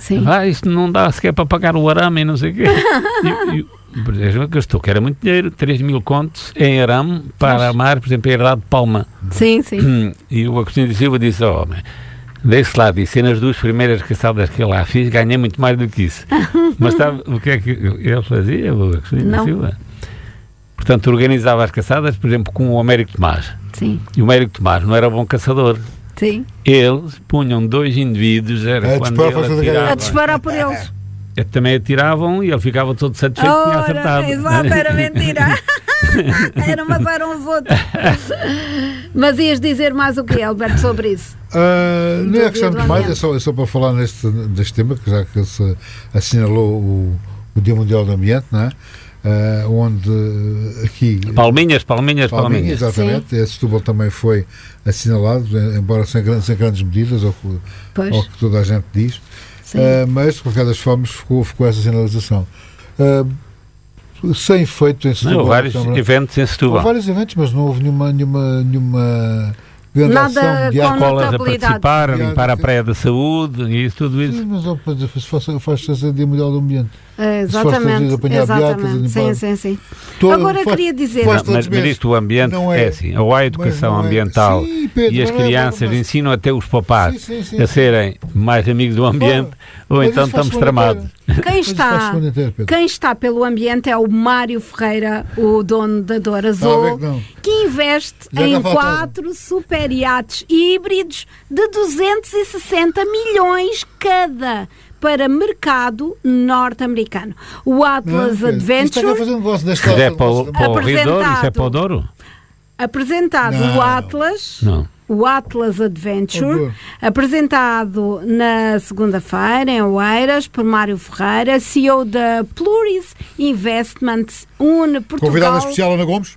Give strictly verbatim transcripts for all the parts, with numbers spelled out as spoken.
Sim. Ah, isto não dá sequer para pagar o arame e não sei o quê. E, e, por exemplo, gastou, que era muito dinheiro, três mil contos em arame para armar, por exemplo, a herdade de Palma. Sim, sim. E o Agostinho de Silva disse, ó, oh, desse lado, disse, nas duas primeiras caçadas que eu lá fiz, ganhei muito mais do que isso. Mas sabe o que é que ele fazia, o Agostinho de Silva? Portanto, organizava as caçadas, por exemplo, com o Américo Tomás. Sim. E o Américo Tomás não era bom caçador. Sim. Eles punham dois indivíduos, era a quando ele atirava, a disparar por eles. Também atiravam e ele ficava todo satisfeito que tinha acertado. Exato, era mentira. Era, mas eram os outros. Mas ias dizer mais o que, Alberto, sobre isso? Uh, não é questão de mais, é só, é só para falar neste, neste tema, que já que se assinalou o, o Dia Mundial do Ambiente, não é? Uh, onde aqui... Palminhas, palminhas, palminhas. Palminhas, exatamente. Sim. Esse Setúbal também foi assinalado, embora sem grandes, sem grandes medidas, ao que, ao que toda a gente diz. Uh, mas, de qualquer das formas, ficou, ficou essa sinalização. Uh, sem feito em Setúbal... Não, vários também, eventos em Setúbal. Houve vários eventos, mas não houve nenhuma... nenhuma, nenhuma nada com escolas a participar, a limpar a praia da saúde e tudo isso. Sim, mas faz-se a Dia Mundial do Ambiente. É, exatamente, exatamente. Sim, sim, sim. Todo, Agora faz, queria dizer... Não, mas, mas isto, o ambiente é, é assim, ou há educação ambiental, sim, Pedro, e as crianças é, mas... ensinam até os papás sim, sim, sim, a serem mais amigos do ambiente, Bom, ou então estamos tramados. Quem está, quem está pelo ambiente é o Mário Ferreira, o dono da Dor Azul, não, que investe Já em quatro super iates híbridos de duzentos e sessenta milhões cada para mercado norte-americano. O Atlas não, Adventure... Isto é para o, para o Rio Douro? Isso é para o Douro? Apresentado não. o Atlas... Não. O Atlas Adventure, oh, apresentado na segunda-feira em Oeiras por Mário Ferreira, C E O da Pluris Investments, une Portugal... Convidada especial Ana Gomes?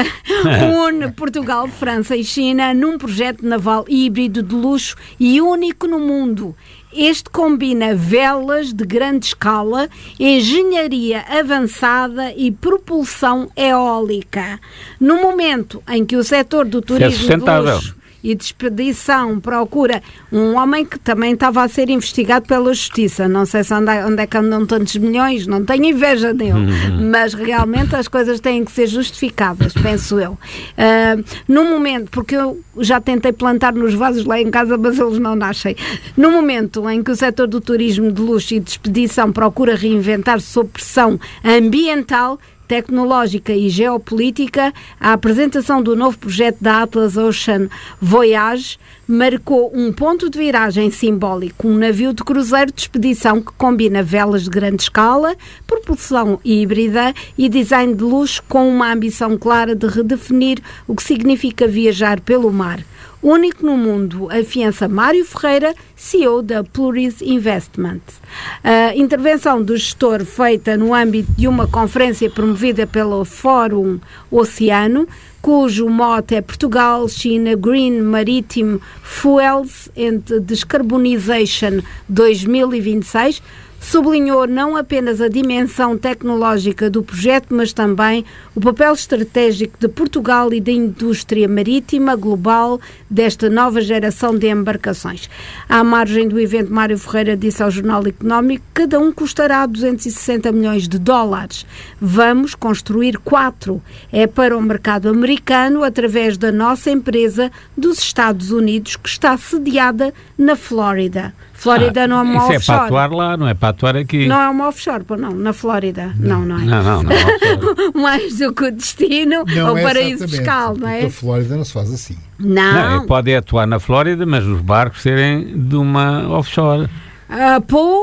une Portugal, França e China num projeto naval híbrido de luxo e único no mundo. Este combina velas de grande escala, engenharia avançada e propulsão eólica. No momento em que o setor do turismo é de luxo e de expedição procura um homem que também estava a ser investigado pela justiça, não sei se onde é, onde é que andam tantos milhões, não tenho inveja dele, uhum. mas realmente as coisas têm que ser justificadas, penso eu. Uh, no momento, porque eu já tentei plantar nos vasos lá em casa, mas eles não nascem. No momento em que o setor do turismo de luxo e de expedição procura reinventar-se sob pressão ambiental, tecnológica e geopolítica, a apresentação do novo projeto da Atlas Ocean Voyage marcou um ponto de viragem simbólico, um navio de cruzeiro de expedição que combina velas de grande escala, propulsão híbrida e design de luxo com uma ambição clara de redefinir o que significa viajar pelo mar. Único no mundo, afiança Mário Ferreira, C E O da Pluris Investment. A intervenção do gestor feita no âmbito de uma conferência promovida pelo Fórum Oceano, cujo mote é Portugal, China, Green Maritime Fuels and Decarbonization dois mil e vinte e seis, sublinhou não apenas a dimensão tecnológica do projeto, mas também o papel estratégico de Portugal e da indústria marítima global desta nova geração de embarcações. À margem do evento, Mário Ferreira disse ao Jornal Económico que cada um custará duzentos e sessenta milhões de dólares. Vamos construir quatro. É para o mercado americano através da nossa empresa dos Estados Unidos, que está sediada na Flórida. Flórida ah, não é uma isso offshore. Isso é para atuar lá, não é para atuar aqui. Não é uma offshore, não, na Flórida. Não, não, não é. Não, não, não é mais do que o destino não ou é paraíso fiscal, não é? A Flórida não se faz assim. Não. não pode atuar na Flórida, mas os barcos serem de uma offshore. Ah,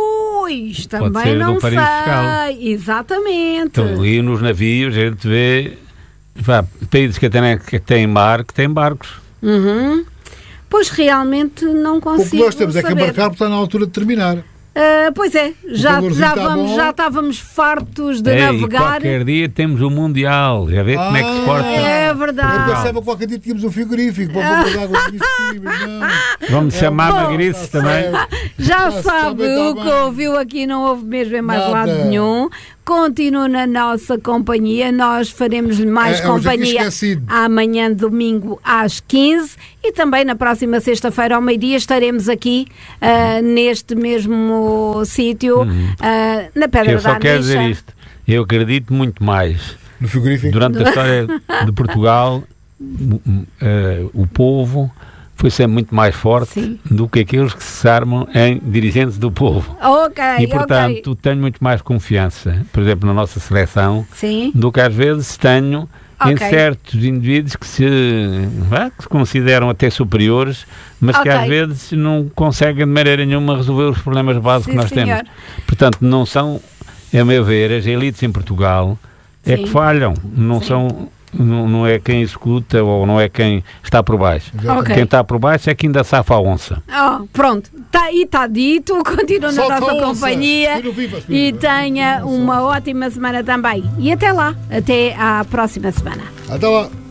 pois, pode também ser não do sei. Fiscal. Exatamente. Então, ali nos navios a gente vê vá, países que têm, que têm mar, que têm barcos. Uhum. Pois realmente não consigo. O que nós temos saber. é que embarcar porque está na altura de terminar. Uh, pois é, já, já, vamos, já estávamos fartos de Ei, navegar. E qualquer dia temos o Mundial, já vê ah, como é que se porta. É verdade. Eu pensava que qualquer dia tínhamos um frigorífico para comprar água não. Vamos é, chamar bom, magriço tá também. Já sabe, o que ouviu aqui não houve mesmo em mais Nada. lado nenhum. continue na nossa companhia. Nós faremos-lhe mais é, companhia amanhã, domingo, às quinze, e também na próxima sexta-feira, ao meio-dia, estaremos aqui uh, neste mesmo sítio, uhum. uh, na Pedra eu da Anixa. Eu só quero dizer isto. Eu acredito muito mais. No frigorífico? Durante a história de Portugal, uh, o povo foi sempre muito mais forte Sim. do que aqueles que se armam em dirigentes do povo. Ok, E, portanto, okay. tenho muito mais confiança, por exemplo, na nossa seleção, Sim. do que às vezes tenho okay. em certos indivíduos que se, que se consideram até superiores, mas okay. que às vezes não conseguem de maneira nenhuma resolver os problemas básicos Sim, que nós senhor. temos. Portanto, não são, a meu ver, as elites em Portugal é Sim. que falham, não Sim. são... Não, não é quem escuta ou não é quem está por baixo. Okay. Quem está por baixo é que ainda safa a onça. Oh, pronto, tá, e está dito. Continua na Solta nossa companhia e tenha uma ótima semana também. E até lá, até à próxima semana. Até lá.